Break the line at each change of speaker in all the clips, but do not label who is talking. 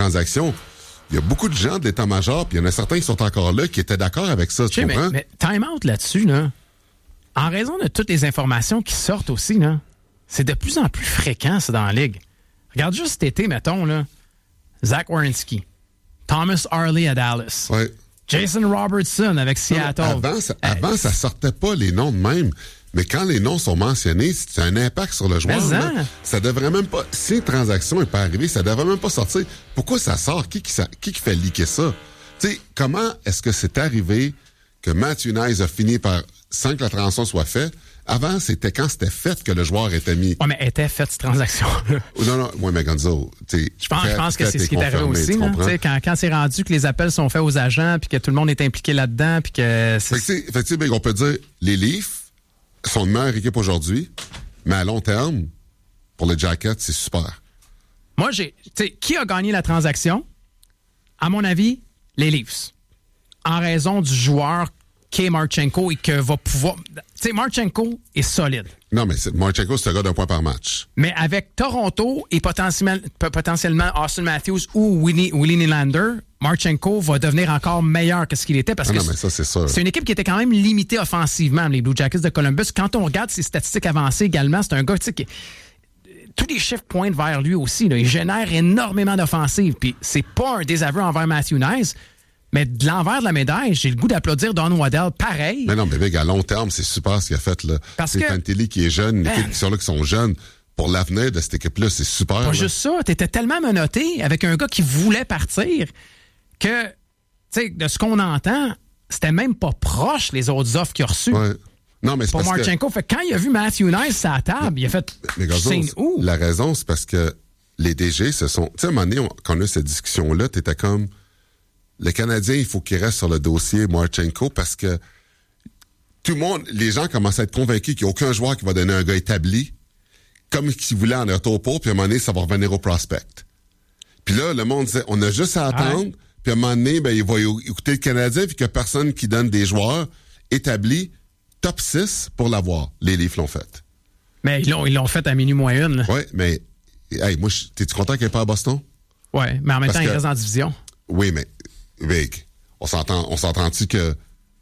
transaction, il y a beaucoup de gens de l'état-major, puis il y en a certains qui sont encore là, qui étaient d'accord avec ça, tu comprends?
Mais time out là-dessus, là. En raison de toutes les informations qui sortent aussi, là, c'est de plus en plus fréquent, ça, dans la Ligue. Regarde juste cet été, mettons, là. Zach Werenski, Thomas Harley à Dallas,
Ouais.
Jason Robertson avec Seattle.
Avant, ça sortait pas les noms de même. Mais quand les noms sont mentionnés, c'est un impact sur le joueur. Là. Ça devrait même pas... Si une transaction n'est pas arrivée, ça devrait même pas sortir. Pourquoi ça sort? Qui fait leaker ça? Tu sais, comment est-ce que c'est arrivé que Matthew Knies a fini sans que la transaction soit faite? Avant, c'était quand c'était fait que le joueur était mis.
Oui, mais était faite cette transaction-là.
Non, oui, mais Gonzo,
je pense que c'est ce qui est arrivé aussi. Quand c'est rendu que les appels sont faits aux agents, puis que tout le monde est impliqué là-dedans, puis que...
Effectivement, on peut dire, les Leafs sont une meilleure équipe aujourd'hui, mais à long terme, pour les Jackets, c'est super.
Moi, qui a gagné la transaction? À mon avis, les Leafs. En raison du joueur qu'est Marchenko et que va pouvoir... Tu sais, Marchenko est solide.
Non, mais Marchenko, c'est un gars d'un point par match.
Mais avec Toronto et potentiellement Austin Matthews ou Willie Nylander, Marchenko va devenir encore meilleur que ce qu'il était parce que
mais ça, c'est sûr.
C'est une équipe qui était quand même limitée offensivement, les Blue Jackets de Columbus. Quand on regarde ses statistiques avancées également, c'est un gars qui... Tous les chiffres pointent vers lui aussi. Là. Il génère énormément d'offensives. Puis c'est pas un désaveu envers Matthew Knies, mais de l'envers de la médaille, j'ai le goût d'applaudir Don Waddell pareil.
Mais non, mais mec, à long terme, c'est super ce qu'il a fait. Là. C'est Fantilli qui est jeune, l'équipe qui sont là qui sont jeunes. Pour l'avenir de cette équipe-là, c'est super.
Pas juste ça, t'étais tellement menotté avec un gars qui voulait partir que, tu sais, de ce qu'on entend, c'était même pas proche les autres offres qu'il a reçues.
Ouais. Non, mais c'est
pour
parce
Marchenko.
Que...
Fait quand il a vu Matthew Knies à la table, il a fait
où? La raison, c'est parce que les DG se sont... Tu sais, à un moment donné, quand on a eu cette discussion-là, t'étais comme... Le Canadien, il faut qu'il reste sur le dossier Marchenko parce que tout le monde, les gens commencent à être convaincus qu'il n'y a aucun joueur qui va donner un gars établi comme s'il voulait en retour pour, puis à un moment donné, ça va revenir au prospect. Puis là, le monde disait, on a juste à attendre, puis à un moment donné, ben, il va écouter le Canadien, puis qu'il n'y a personne qui donne des joueurs établis top 6 pour l'avoir. Les Leafs l'ont fait.
Mais ils l'ont fait à minuit moins une.
Oui, mais hey, moi, t'es-tu content qu'il n'y ait pas à Boston?
Oui, mais en même temps, il reste en division.
Oui, mais Vic, on s'entend-tu que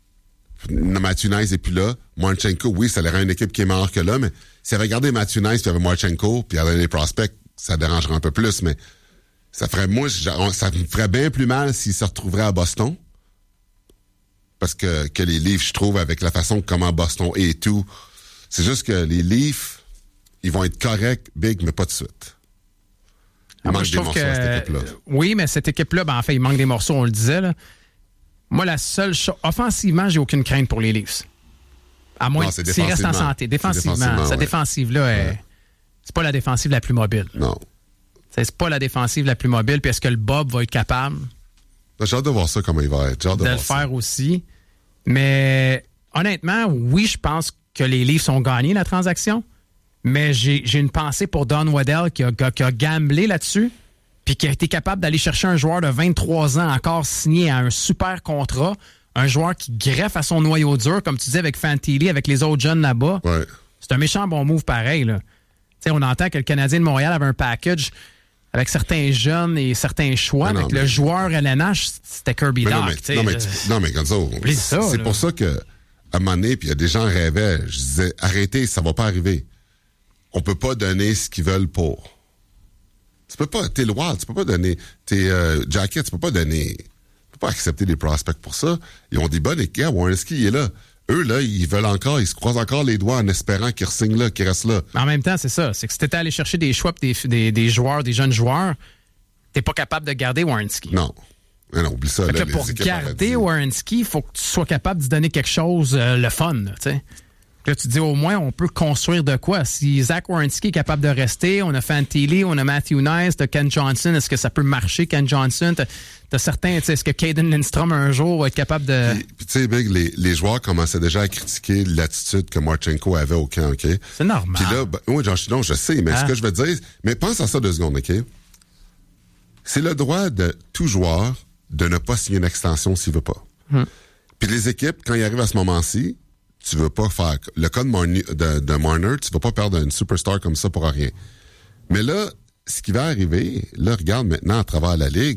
Matthew Knies n'est plus là? Marchenko, oui, ça aurait une équipe qui est meilleure que là, mais s'il avait gardé Matthew Knies puis il y avait Marchenko puis il y avait les prospects, ça dérangerait un peu plus, mais ça me ferait bien plus mal s'il se retrouverait à Boston. Parce que les Leafs, je trouve, avec la façon comment Boston est et tout, c'est juste que les Leafs, ils vont être corrects, big, mais pas de suite. Il manque des morceaux à cette équipe-là.
Oui, mais cette équipe-là, en fait, il manque des morceaux, on le disait. Là. Moi, la seule chose... Offensivement, j'ai aucune crainte pour les Leafs. À moins s'ils restent en santé. Défensivement. Cette défensive-là, c'est pas la défensive la plus mobile.
Non.
C'est pas la défensive la plus mobile. Puis est-ce que le Bob va être capable...
J'ai hâte de voir ça, comment il va être. J'ai hâte de
le faire aussi. Mais honnêtement, oui, je pense que les Leafs ont gagné la transaction. Mais j'ai une pensée pour Don Waddell qui a gamblé là-dessus, puis qui a été capable d'aller chercher un joueur de 23 ans encore signé à un super contrat, un joueur qui greffe à son noyau dur, comme tu dis, avec Fantilli, avec les autres jeunes là-bas.
Ouais.
C'est un méchant bon move pareil. Là. On entend que le Canadien de Montréal avait un package avec certains jeunes et certains choix, mais le joueur LNH, c'était Kirby Dach.
Non, mais Gonzo, c'est pour ça que à un moment donné, puis il y a des gens qui rêvaient, je disais, arrêtez, ça va pas arriver. On peut pas donner ce qu'ils veulent pour. Tu peux pas, t'es Wild, tu peux pas donner, t'es Jacket, tu peux pas donner, tu peux pas accepter des prospects pour ça. Ils ont des bonnes équipes, Werenski, il est là. Eux, là, ils veulent encore, ils se croisent encore les doigts en espérant qu'ils re-signent là, qu'ils restent là.
En même temps, c'est ça. C'est que si t'étais allé chercher des choix pis des joueurs, des jeunes joueurs, t'es pas capable de garder Werenski.
Non. Non, oublie ça. Là,
pour garder Werenski, il faut que tu sois capable de donner quelque chose, le fun, tu sais. Là, tu te dis, au moins, on peut construire de quoi? Si Zach Werenski est capable de rester, on a Fantilli, on a Matthew Knies, t'as Ken Johnson, est-ce que ça peut marcher, Ken Johnson? T'as certains, est-ce que Caden Lindstrom, un jour, va être capable de...
Puis tu sais, Big, les joueurs commençaient déjà à critiquer l'attitude que Marchenko avait au camp, OK?
C'est normal.
Puis là, oui, non, je sais, mais ce que je veux dire... Mais pense à ça 2 secondes, OK? C'est le droit de tout joueur de ne pas signer une extension s'il veut pas. Puis les équipes, quand ils arrivent à ce moment-ci, tu veux pas faire... Le cas de Marner, tu vas pas perdre une superstar comme ça pour rien. Mais là, ce qui va arriver, là, regarde maintenant à travers la Ligue,